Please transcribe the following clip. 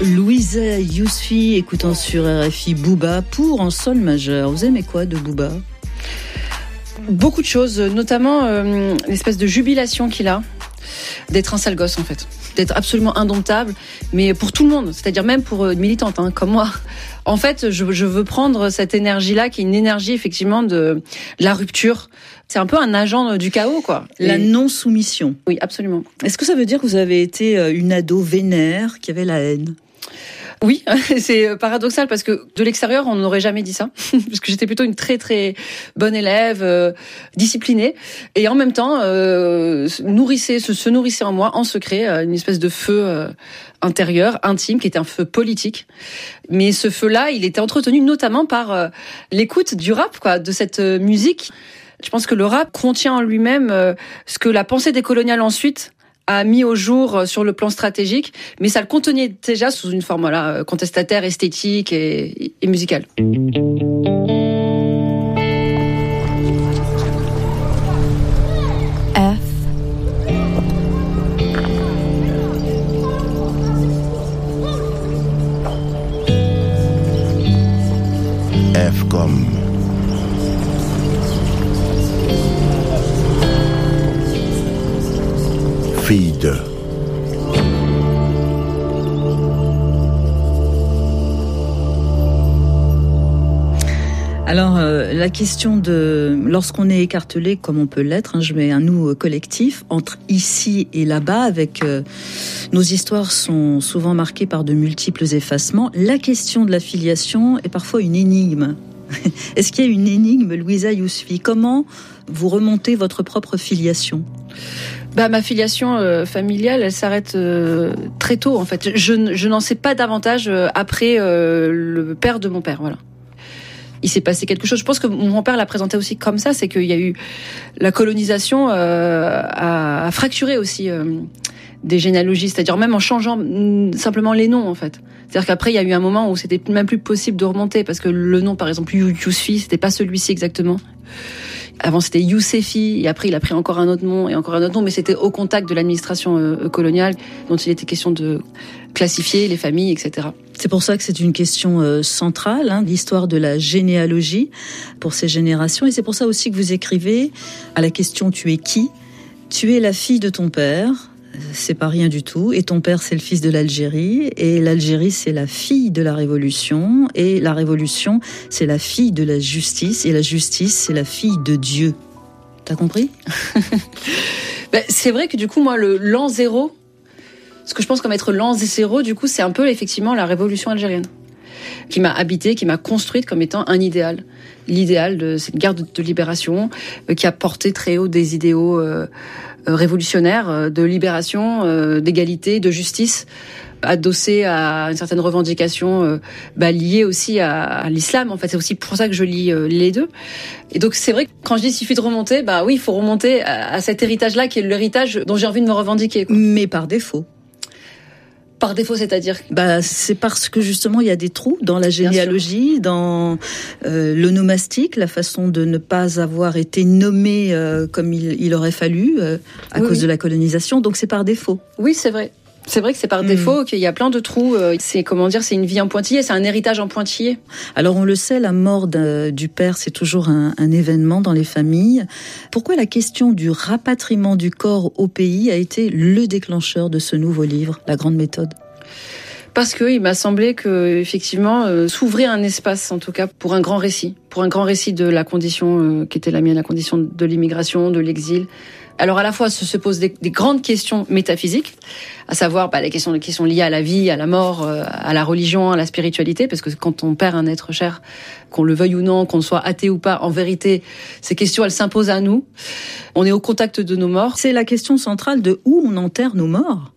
Louisa Yousfi, écoutant sur RFI Booba pour en sol majeur. Vous aimez quoi de Booba ? Beaucoup de choses, notamment l'espèce de jubilation qu'il a d'être un sale gosse en fait, d'être absolument indomptable, mais pour tout le monde, c'est-à-dire même pour une militante comme moi. En fait, je veux prendre cette énergie-là, qui est une énergie effectivement de la rupture. C'est un peu un agent du chaos, quoi. La non-soumission. Oui, absolument. Est-ce que ça veut dire que vous avez été une ado vénère qui avait la haine ? Oui, c'est paradoxal parce que de l'extérieur, on n'aurait jamais dit ça. Parce que j'étais plutôt une très très bonne élève, disciplinée. Et en même temps, se nourrissait en moi, en secret, une espèce de feu intérieur, intime, qui était un feu politique. Mais ce feu-là, il était entretenu notamment par l'écoute du rap, quoi, de cette musique. Je pense que le rap contient en lui-même ce que la pensée décoloniale ensuite a mis au jour sur le plan stratégique, mais ça le contenait déjà sous une forme contestataire, esthétique et musicale. F comme fille de. Alors, la question de lorsqu'on est écartelé, comme on peut l'être, je mets un nous collectif, entre ici et là-bas, avec nos histoires sont souvent marquées par de multiples effacements. La question de la filiation est parfois une énigme. Est-ce qu'il y a une énigme, Louisa Yousfi ? Comment vous remontez votre propre filiation ? Ma filiation familiale, elle s'arrête très tôt, en fait. Je n'en sais pas davantage après le père de mon père, voilà. Il s'est passé quelque chose. Je pense que mon père l'a présenté aussi comme ça, c'est qu'il y a eu la colonisation a fracturé aussi des généalogies, c'est-à-dire même en changeant simplement les noms, en fait. C'est-à-dire qu'après, il y a eu un moment où c'était même plus possible de remonter, parce que le nom, par exemple, Yousfi, c'était pas celui-ci exactement. Avant, c'était Youssefi, et après, il a pris encore un autre nom, et encore un autre nom, mais c'était au contact de l'administration coloniale, dont il était question de classifier les familles, etc. C'est pour ça que c'est une question centrale, l'histoire de la généalogie pour ces générations, et c'est pour ça aussi que vous écrivez à la question « Tu es qui ?» Tu es la fille de ton père, c'est pas rien du tout, et ton père c'est le fils de l'Algérie, et l'Algérie c'est la fille de la Révolution, et la Révolution c'est la fille de la justice, et la justice c'est la fille de Dieu. T'as compris ? C'est vrai que du coup moi le l'an zéro, ce que je pense comme être l'an zéro, du coup c'est un peu effectivement la Révolution algérienne, qui m'a habité, qui m'a construite comme étant un idéal. L'idéal de cette guerre de libération qui a porté très haut des idéaux révolutionnaires de libération, d'égalité, de justice, adossé à une certaine revendication liée aussi à l'islam. En fait, c'est aussi pour ça que je lis les deux. Et donc c'est vrai que quand je dis il suffit de remonter, oui, il faut remonter à cet héritage-là qui est l'héritage dont j'ai envie de me revendiquer, quoi. Mais par défaut. Par défaut, c'est-à-dire ? C'est parce que justement il y a des trous dans la généalogie, dans l'onomastique, la façon de ne pas avoir été nommé comme il aurait fallu à cause de la colonisation. Donc c'est par défaut. Oui, c'est vrai. C'est vrai que c'est par défaut, qu'il y a plein de trous. C'est c'est une vie en pointillé, c'est un héritage en pointillé. Alors on le sait, la mort du père, c'est toujours un événement dans les familles. Pourquoi la question du rapatriement du corps au pays a été le déclencheur de ce nouveau livre, La Grande Méthode ? Parce que il m'a semblé que effectivement s'ouvrait un espace, en tout cas pour un grand récit de la condition qui était la mienne, la condition de l'immigration, de l'exil. Alors à la fois se posent des grandes questions métaphysiques, à savoir les questions qui sont liées à la vie, à la mort, à la religion, à la spiritualité, parce que quand on perd un être cher, qu'on le veuille ou non, qu'on soit athée ou pas, en vérité, ces questions elles s'imposent à nous. On est au contact de nos morts. C'est la question centrale de où on enterre nos morts.